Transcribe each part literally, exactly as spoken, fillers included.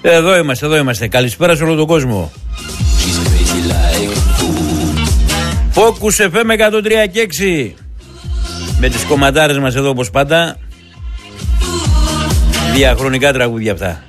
Εδώ είμαστε, εδώ είμαστε. Καλησπέρα σε όλο τον κόσμο. Focus εφ εμ εκατόν τρία και έξι. Με τις κομματάρες μας εδώ όπως πάντα. Διαχρονικά τραγούδια αυτά.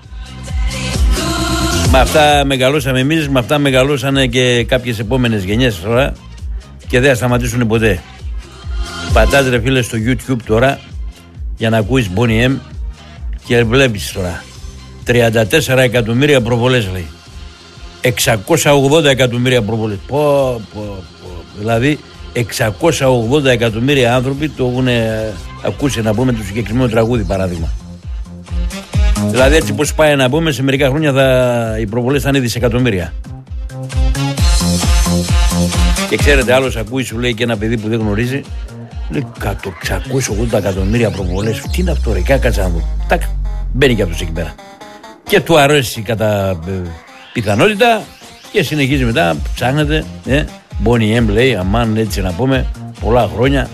Με αυτά μεγαλώσαμε εμείς, με αυτά μεγαλώσανε και κάποιες επόμενες γενιές τώρα. Και δεν θα σταματήσουν ποτέ. Πατάς ρε φίλε στο YouTube τώρα για να ακούεις Boney M και βλέπεις τώρα τριάντα τέσσερα εκατομμύρια προβολές λέει. εξακόσια ογδόντα εκατομμύρια προβολές. Πω, πω, πω. Δηλαδή εξακόσια ογδόντα εκατομμύρια άνθρωποι το έχουν ακούσει να πούμε το συγκεκριμένο τραγούδι παράδειγμα. Δηλαδή έτσι πως πάει να πούμε σε μερικά χρόνια θα, οι προβολές θα είναι δισεκατομμύρια. Και ξέρετε άλλος ακούει σου λέει και ένα παιδί που δεν γνωρίζει λέει εξακόσια ογδόντα εκατομμύρια προβολές. Τι είναι αυτό ρε, κάτσε να δω. Τάκ, μπαίνει και αυτός εκεί πέρα. Και του αρέσει κατά ε, πιθανότητα και συνεχίζει μετά, ψάχνεται. Ε, Boney M λέει, αμάν έτσι να πούμε, πολλά χρόνια.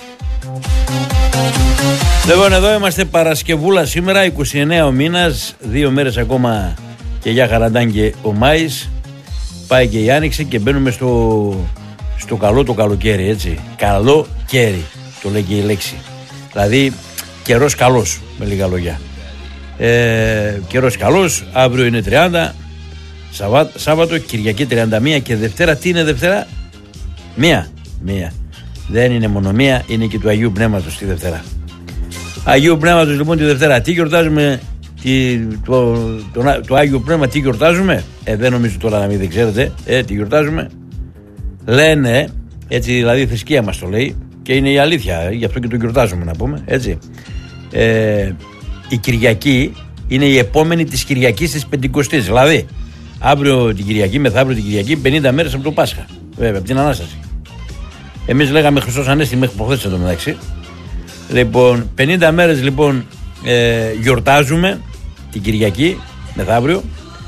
Λοιπόν, εδώ είμαστε Παρασκευούλα σήμερα, είκοσι εννέα ο μήνας, δύο μέρες ακόμα και για χαραντάν και ο Μάης. Πάει και η Άνοιξη και μπαίνουμε στο, στο καλό το καλοκαίρι, έτσι. Καλό καίρι, το λέει και η λέξη. Δηλαδή, καιρός καλός, με λίγα λόγια. Ε, καιρός καλός, αύριο είναι τριάντα, Σαββά, Σάββατο, Κυριακή τριάντα μία και Δευτέρα, τι είναι Δευτέρα? Μία, μία. Δεν είναι μόνο μία, είναι και του Αγίου Πνεύματος τη Δευτέρα. Αγίου Πνεύματος λοιπόν τη Δευτέρα, τι γιορτάζουμε, τι, το, το, το, το Άγιο Πνεύμα τι γιορτάζουμε? Ε, δεν νομίζω τώρα να μην δεν ξέρετε, ε, τι γιορτάζουμε? Λένε, έτσι δηλαδή η θρησκεία μας το λέει και είναι η αλήθεια, γι' αυτό και το γιορτάζουμε να πούμε, έτσι. Ε, η Κυριακή είναι η επόμενη της Κυριακής της Πεντηκοστής. Δηλαδή, αύριο την Κυριακή, μεθαύριο την Κυριακή, πενήντα μέρες από το Πάσχα. Βέβαια, από την Ανάσταση. Εμείς λέγαμε Χριστός Ανέστη μέχρι προχθές εδώ μεταξύ. Λοιπόν, πενήντα μέρες λοιπόν ε, γιορτάζουμε την Κυριακή, μεθαύριο.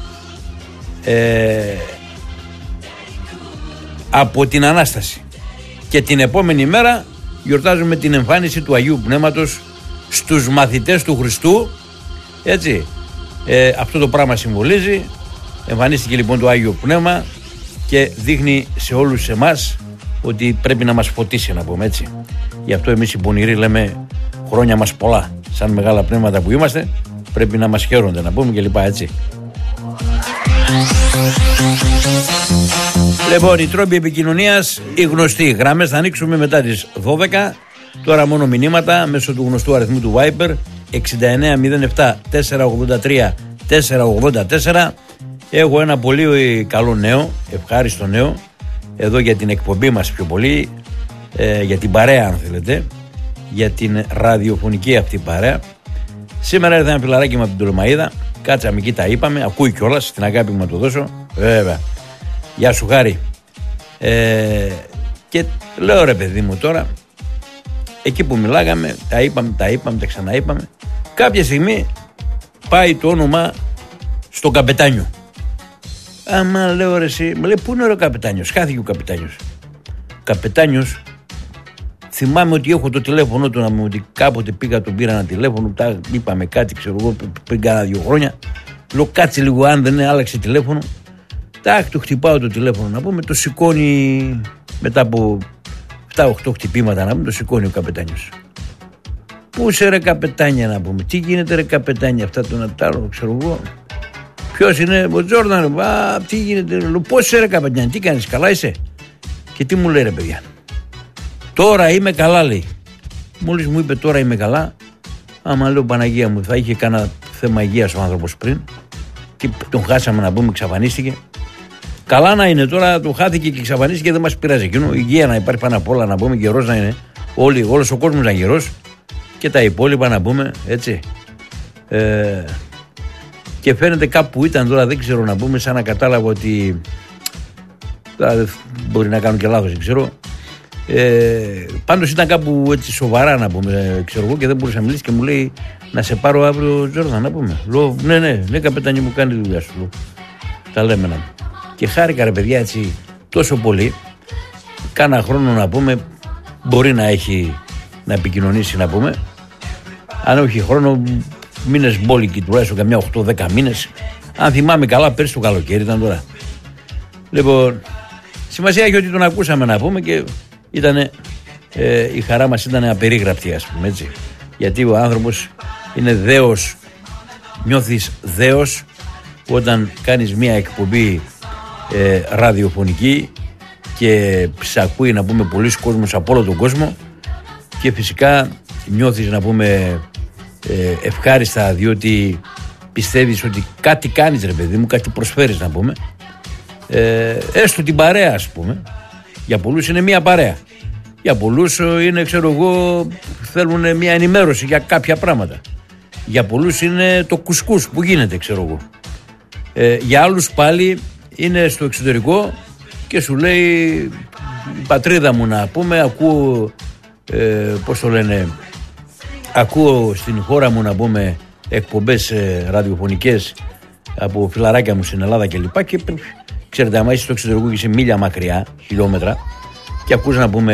Ε, από την Ανάσταση. Και την επόμενη μέρα γιορτάζουμε την εμφάνιση του Αγίου Πνεύματος στους μαθητές του Χριστού, έτσι. Ε, αυτό το πράγμα συμβολίζει. Εμφανίστηκε λοιπόν το Άγιο Πνεύμα και δείχνει σε όλους εμάς ότι πρέπει να μας φωτίσει, να πούμε έτσι. Γι' αυτό εμείς οι πονηροί λέμε χρόνια μας πολλά. Σαν μεγάλα πνεύματα που είμαστε πρέπει να μας χαίρονται, να πούμε και λοιπά, έτσι. Λοιπόν, οι τρόποι επικοινωνίας, οι γνωστοί γραμμές θα ανοίξουμε μετά τις δώδεκα. Τώρα μόνο μηνύματα μέσω του γνωστού αριθμού του Viber εξήντα εννέα μηδέν επτά τετρακόσια ογδόντα τρία τετρακόσια ογδόντα τέσσερα. Έχω ένα πολύ καλό νέο, ευχάριστο νέο, εδώ για την εκπομπή μας πιο πολύ, ε, για την παρέα αν θέλετε, για την ραδιοφωνική αυτή παρέα. Σήμερα ήρθε ένα φιλαράκι μου από την Τολμαΐδα, κάτσαμε εκεί, τα είπαμε, ακούει κιόλας, την αγάπη μου να το δώσω, βέβαια. Γεια σου Χάρη. Ε, και λέω ρε παιδί μου τώρα, εκεί που μιλάγαμε, τα είπαμε, τα είπαμε, τα ξαναείπαμε. Κάποια στιγμή πάει το όνομα στον καπετάνιο. Άμα λέω ρε εσύ, μου λέει πού είναι ο καπετάνιος? Χάθηκε ο καπετάνιος. Καπετάνιος, θυμάμαι ότι έχω το τηλέφωνο του να μου ότι κάποτε πήγα, τον πήρα ένα τηλέφωνο, τα είπαμε κάτι, ξέρω εγώ, πριν κάνα δύο χρόνια. Λέω κάτσε λίγο, αν δεν άλλαξε τηλέφωνο. Τάκ, του χτυπάω το τηλέφωνο να πούμε, το σηκώνει μετά από επτά οκτώ χτυπήματα να πούμε, το σηκώνει ο καπετάνιος. Πού είσαι ρε καπετάνια να πούμε, τι γίνεται ρε καπετάνια, αυτά το να τ' ξέρω εγώ. Ποιος είναι, ο Τζόρνταν, α, τι γίνεται, πώς είσαι ρε καπετάνια, τι κάνεις, καλά είσαι? Και τι μου λέει ρε παιδιά? Τώρα είμαι καλά λέει. Μόλις μου είπε τώρα είμαι καλά, άμα λέω Παναγία μου, θα είχε κάνα θέμα υγείας ο άνθρωπος πριν και τον χάσαμε να πούμε, εξαφανίστηκε. Καλά να είναι τώρα, το χάθηκε και εξαφανίστηκε και δεν μας πειράζει εκείνο. Υγεία να υπάρχει πάνω απ' όλα να πούμε, γερός να είναι. Όλοι, όλος ο κόσμος να γερός και τα υπόλοιπα να πούμε έτσι. Ε, και φαίνεται κάπου ήταν τώρα, δεν ξέρω να πούμε, σαν να κατάλαβα ότι. Τώρα, μπορεί να κάνω και λάθος, δεν ξέρω. Ε, πάντως ήταν κάπου έτσι σοβαρά να πούμε, ξέρω εγώ, και δεν μπορούσα να μιλήσει και μου λέει να σε πάρω αύριο Τζόρνταν να πούμε. Λέω ναι, ναι, ναι, καπετάνιο μου κάνει τη δουλειά σου. Λέω, τα λέμε να. Και χάρηκα ρε παιδιά έτσι τόσο πολύ. Κάνα χρόνο να πούμε, μπορεί να έχει να επικοινωνήσει να πούμε. Αν όχι χρόνο, μήνες μπόλικοι τουλάχιστον καμιά οκτώ δέκα μήνες. Αν θυμάμαι καλά, πέρσι το καλοκαίρι ήταν τώρα. Λοιπόν, σημασία έχει ότι τον ακούσαμε να πούμε και ήτανε, ε, η χαρά μας ήταν απερίγραπτη, ας πούμε, έτσι. Γιατί ο άνθρωπος είναι δέος, νιώθεις δέος όταν κάνεις μια εκπομπή ε, ραδιοφωνική και σε ακούει, να πούμε, πολλοί κόσμος από όλο τον κόσμο και φυσικά νιώθεις, να πούμε, ε, ευχάριστα, διότι πιστεύεις ότι κάτι κάνεις, ρε παιδί μου, κάτι προσφέρεις, να πούμε, ε, έστω την παρέα, ας πούμε. Για πολλούς είναι μια παρέα, για πολλούς είναι, ξέρω εγώ, θέλουν μια ενημέρωση για κάποια πράγματα, για πολλούς είναι το κουσκούς που γίνεται, ξέρω εγώ, ε, για άλλους πάλι είναι στο εξωτερικό και σου λέει η πατρίδα μου, να πούμε, ακούω, ε, πώς το λένε, ακούω στην χώρα μου, να πούμε, εκπομπές ε, ραδιοφωνικές από φιλαράκια μου στην Ελλάδα κλπ. Και, και ξέρετε, άμα είσαι στο εξωτερικό και είσαι μίλια μακριά, χιλιόμετρα, και ακούς, να πούμε,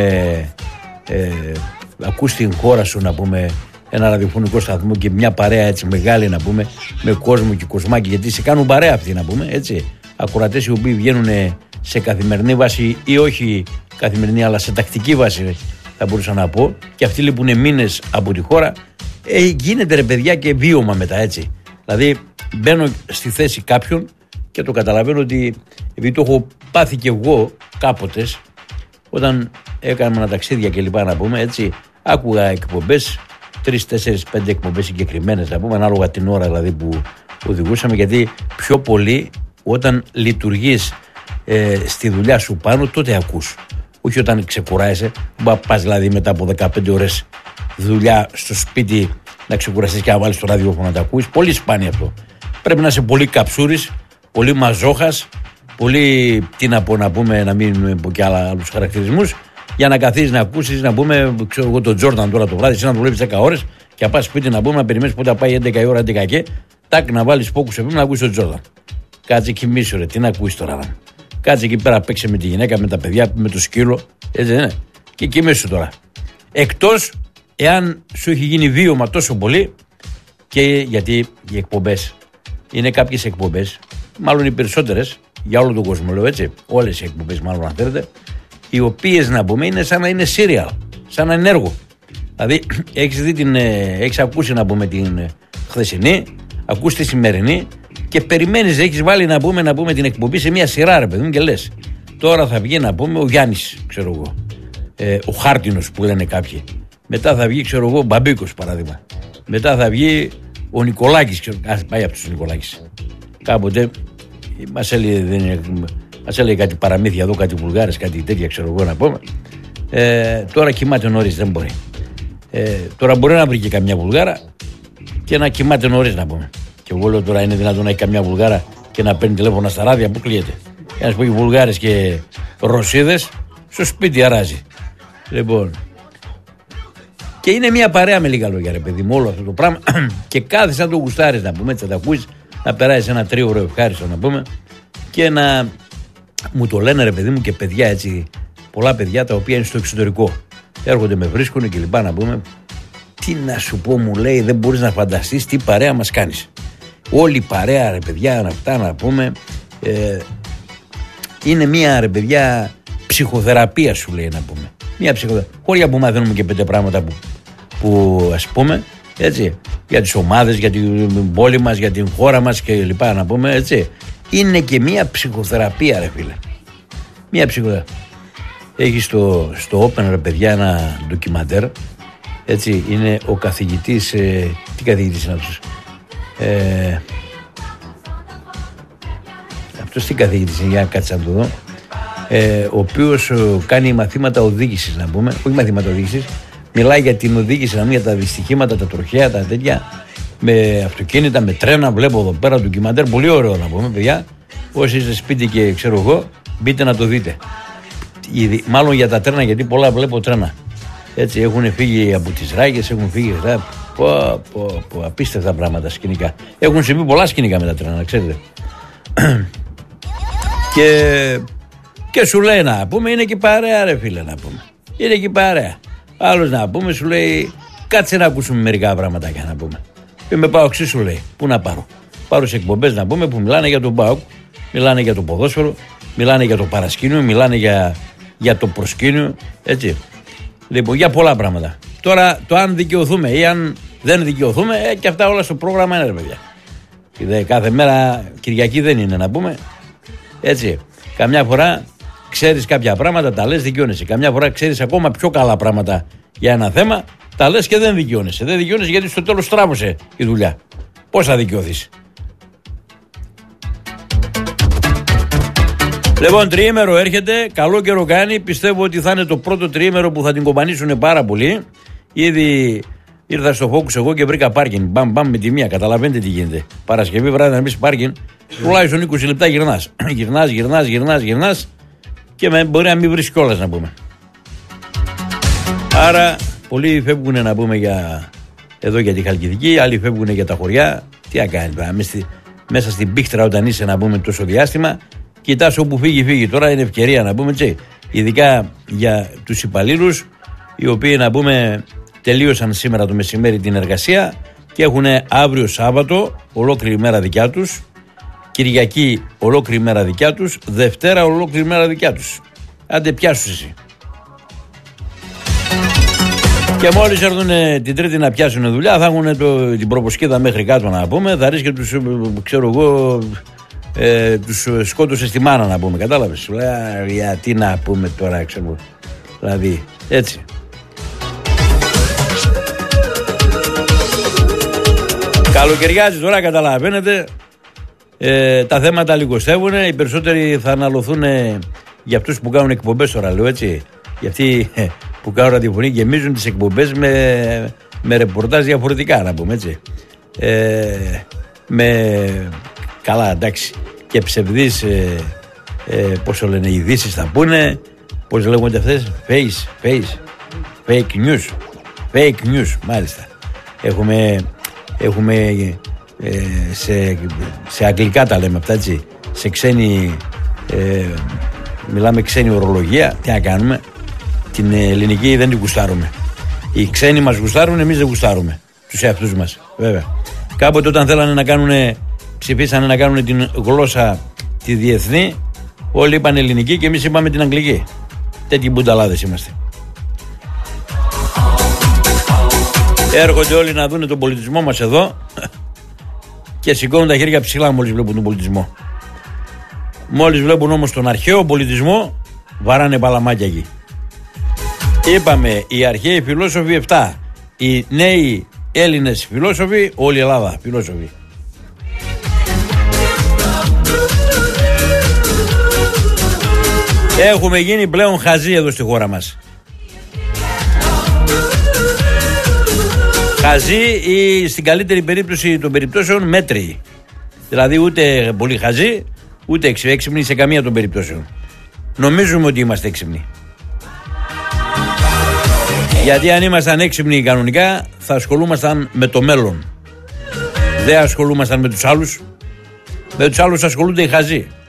ε, ακούς την χώρα σου, να πούμε, ένα ραδιοφωνικό σταθμό και μια παρέα έτσι μεγάλη, να πούμε, με κόσμο και κοσμάκι, γιατί σε κάνουν παρέα αυτοί, να πούμε, έτσι, ακροατές οι οποίοι βγαίνουν σε καθημερινή βάση ή όχι καθημερινή, αλλά σε τακτική βάση, θα μπορούσα να πω, και αυτοί λείπουν μήνες από τη χώρα. Ε, γίνεται, ρε παιδιά, και βίωμα μετά, έτσι. Δηλαδή μπαίνω στη θέση κάποιον και το καταλαβαίνω, ότι επειδή το έχω πάθει και εγώ κάποτε όταν έκανα ένα ταξίδια και λοιπά, να πούμε, έτσι, άκουγα εκπομπές, τρεις, τέσσερις, πέντε εκπομπές συγκεκριμένες, να πούμε, ανάλογα την ώρα δηλαδή που οδηγούσαμε, γιατί πιο πολύ όταν λειτουργείς ε, στη δουλειά σου πάνω, τότε ακούς. Όχι όταν ξεκουράζεσαι, που πας δηλαδή μετά από δεκαπέντε ώρες δουλειά στο σπίτι να ξεκουραστείς και να βάλεις το ραδιόφωνο να τα ακούεις. Πολύ σπάνιο αυτό. Πρέπει να είσαι πολύ καψούρης, πολύ μαζόχας, πολύ, τι να πω, να πούμε, να μην πω και άλλα, άλλους χαρακτηρισμούς, για να καθίσεις να ακούσεις, να πούμε, ξέρω εγώ, τον Τζόρνταν τώρα το βράδυ, εσύ να το βλέπεις δέκα ώρες και να πας σπίτι, να πούμε, να περιμένεις πότε θα πάει έντεκα η ώρα, έντεκα και τάκ, να βάλεις focus εφ εμ να ακούσεις τον Τζόρνταν. Κάτσε κοιμήσου, ρε, τι να ακούσεις τώρα, να. Κάτσε εκεί πέρα, παίξε με τη γυναίκα, με τα παιδιά, με το σκύλο, έτσι δεν είναι, και κοιμήσου τώρα. Εκτός εάν σου έχει γίνει βίωμα τόσο πολύ, και γιατί οι εκπομπές είναι κάποιες εκπομπές, μάλλον οι περισσότερες, για όλο τον κόσμο λέω, έτσι, όλες οι εκπομπές μάλλον αν θέλετε, οι οποίες, να πούμε, είναι σαν να είναι serial, σαν να είναι έργο. Δηλαδή έχεις δει την, έχεις ακούσει, να πούμε, την χθεσινή, ακούς τη σημερινή και περιμένεις, έχεις βάλει, να πούμε, να πούμε την εκπομπή σε μια σειρά, ρε παιδί μου, και λες τώρα θα βγει, να πούμε, ο Γιάννης, ξέρω εγώ, ε, ο Χάρτινος που λένε κάποιοι, μετά θα βγει, ξέρω εγώ, ο Μπαμπίκος παράδειγμα, μετά θα βγει ο Νικολάκης, ξέρω, ας πάει από τους Νικολάκης. Κάποτε μας έλεγε, δεν είναι, μας έλεγε κάτι παραμύθια εδώ, κάτι βουλγάρες, κάτι τέτοια, ξέρω εγώ, να πούμε. Ε, τώρα κοιμάται νωρίς, δεν μπορεί. Ε, τώρα μπορεί να βρει και καμιά βουλγάρα και να κοιμάται νωρίς, να πούμε. Και εγώ λέω, τώρα είναι δυνατόν να έχει καμιά βουλγάρα και να παίρνει τηλέφωνα στα ράδια, που κλείεται. Ένας που έχει βουλγάρες και Ρωσίδες, στο σπίτι αράζει. Λοιπόν, και είναι μια παρέα, με λίγα λόγια, ρε παιδί μου, όλο αυτό το πράγμα. Και κάθεσαι να το γουστάρεις, να πούμε, έτσι, να τα ακούεις, να περάσεις ένα τρίωρο ευχάριστο, να πούμε, και να μου το λένε, ρε παιδί μου, και παιδιά, έτσι, πολλά παιδιά τα οποία είναι στο εξωτερικό. Έρχονται, με βρίσκουν και λοιπά, να πούμε. Τι να σου πω, μου λέει, δεν μπορείς να φανταστείς τι παρέα μας κάνεις. Όλη η παρέα, ρε παιδιά, αυτά, να πούμε, ε, είναι μια, ρε παιδιά, ψυχοθεραπεία, σου λέει, να πούμε. Μια ψυχοθεραπεία. Χώρια που μαθαίνουμε και πέντε πράγματα που, που ας πούμε, έτσι, για τις ομάδες, για την πόλη μας, για την χώρα μας και λοιπά, να πούμε, έτσι. Είναι και μια ψυχοθεραπεία, ρε φίλε. Μια ψυχοθεραπεία. Έχει στο, στο Open, ρε παιδιά, ένα ντοκιμαντέρ, έτσι, είναι ο καθηγητής, ε, τι καθηγητής είναι αυτός, ε, αυτός τι καθηγητής είναι, για να κάτσε να το δω, ε, ο οποίος ε, κάνει μαθήματα οδήγησης, να πούμε, όχι μαθήματα οδήγησης, μιλάει για την οδήγηση, να πούμε, για τα δυστυχήματα, τα τροχαία, τα τέτοια, με αυτοκίνητα, με τρένα, βλέπω εδώ πέρα ντοκιμαντέρ, πολύ ωραίο, να πούμε, παιδιά, όσοι είστε σπίτι και ξέρω εγώ, μπείτε να το δείτε. Ήδη, μάλλον για τα τρένα, γιατί πολλά βλέπω τρένα. Έτσι, έχουν φύγει από τις ράγες, έχουν φύγει. Πω, πω, πω, απίστευτα πράγματα σκηνικά. Έχουν συμβεί πολλά σκηνικά με τα τρένα, να ξέρετε. και, και σου λέει, να πούμε, είναι και παρέα, ρε φίλε, να πούμε. Είναι και παρέα. Άλλος, να πούμε, σου λέει, κάτσε να ακούσουμε μερικά πράγματα, να πούμε. Και με πάω εξή, σου λέει, πού να πάρω. πάρους εκπομπές να πούμε που μιλάνε για τον ΠΑΟΚ, μιλάνε για το ποδόσφαιρο, μιλάνε για το παρασκήνιο, μιλάνε για, για το προσκήνιο, έτσι. Λοιπόν, για πολλά πράγματα. Τώρα το αν δικαιωθούμε ή αν δεν δικαιωθούμε, ε, και αυτά όλα στο πρόγραμμα είναι, ρε παιδιά. Δε, κάθε μέρα Κυριακή δεν είναι να πούμε. Έτσι. Καμιά φορά ξέρεις κάποια πράγματα, τα λες, δικαιώνεσαι. Καμιά φορά ξέρεις ακόμα πιο καλά πράγματα για ένα θέμα, τα λες και δεν δικαιώνεσαι. Δεν δικαιώνεσαι γιατί στο τέλος στράβωσε η δουλειά. Πώς θα δικαιωθείς? Λοιπόν, τριήμερο έρχεται, καλό καιρό κάνει. Πιστεύω ότι θα είναι το πρώτο τριήμερο που θα την κομπανίσουν πάρα πολύ. Ήδη ήρθα στο Focus εγώ και βρήκα πάρκινγκ. Μπαμ, μπαμ με τη μία. Καταλαβαίνετε τι γίνεται. Παρασκευή βράδυ να μπει πάρκινγκ, τουλάχιστον είκοσι λεπτά γυρνάς. Γυρνάς, γυρνάς, γυρνάς, γυρνάς και με, μπορεί να μην βρει κιόλας να πούμε. Άρα, πολλοί φεύγουν να πούμε για, εδώ για τη Χαλκιδική, άλλοι φεύγουν για τα χωριά. Τι να κάνει, μέσα στην πίχτρα όταν είσαι να πούμε τόσο διάστημα. Κοιτάς όπου φύγει, φύγει. Τώρα είναι ευκαιρία να πούμε έτσι. Ειδικά για τους υπαλλήλους, οι οποίοι να πούμε τελείωσαν σήμερα το μεσημέρι την εργασία και έχουν αύριο Σάββατο ολόκληρη μέρα δικιά τους, Κυριακή ολόκληρη μέρα δικιά τους, Δευτέρα ολόκληρη μέρα δικιά τους. Άντε πιάσου εσύ. Και μόλις έρθουν την Τρίτη να πιάσουν δουλειά, θα έχουν το, την προποσκίδα μέχρι κάτω να πούμε, θα ρίξει και τους, ξέρω εγώ, ε, τους σκότωσε στη μάνα να πούμε, κατάλαβες? Ε, γιατί να πούμε τώρα, ξέρω, δηλαδή έτσι. Καλοκαιριάζει τώρα, καταλαβαίνετε, ε, τα θέματα λιγοστεύουν, οι περισσότεροι θα αναλωθούν για αυτούς που κάνουν εκπομπές τώρα, λέω έτσι, για αυτοί ε, που κάνουν ραδιοφωνία γεμίζουν τις εκπομπές με, με ρεπορτάζ διαφορετικά να πούμε έτσι, ε, με καλά εντάξει και ψευδείς ε, ε, πώς το λένε, ειδήσεις θα πούνε, πώς λέγονται αυτές, face, face, fake news, fake news μάλιστα. Έχουμε Έχουμε ε, σε, σε αγγλικά τα λέμε αυτά έτσι, σε ξένη, ε, μιλάμε ξένη ορολογία, τι να κάνουμε, την ελληνική δεν την γουστάρουμε. Οι ξένοι μας γουστάρουν, εμείς δεν γουστάρουμε τους εαυτούς μας, βέβαια. Κάποτε όταν θέλανε να κάνουν, ψηφίσανε να κάνουν την γλώσσα τη διεθνή, όλοι είπαν ελληνική και εμείς είπαμε την αγγλική. Τέτοιοι μπουνταλάδες είμαστε. Έρχονται όλοι να δουν τον πολιτισμό μας εδώ και σηκώνουν τα χέρια ψηλά μόλις βλέπουν τον πολιτισμό. Μόλις βλέπουν όμως τον αρχαίο πολιτισμό, βαράνε παλαμάκια εκεί. Είπαμε οι αρχαίοι φιλόσοφοι επτά, οι νέοι Έλληνες φιλόσοφοι, όλη η Ελλάδα φιλόσοφοι. Έχουμε γίνει πλέον χαζοί εδώ στη χώρα μας. Χαζοί ή στην καλύτερη περίπτωση των περιπτώσεων μέτριοι. Δηλαδή ούτε πολύ χαζοί, ούτε έξυπνοι σε καμία των περιπτώσεων. Νομίζουμε ότι είμαστε έξυπνοι. Γιατί αν ήμασταν έξυπνοι κανονικά θα ασχολούμασταν με το μέλλον. Δεν ασχολούμασταν με τους άλλους. Με τους άλλους ασχολούνται οι χαζοί.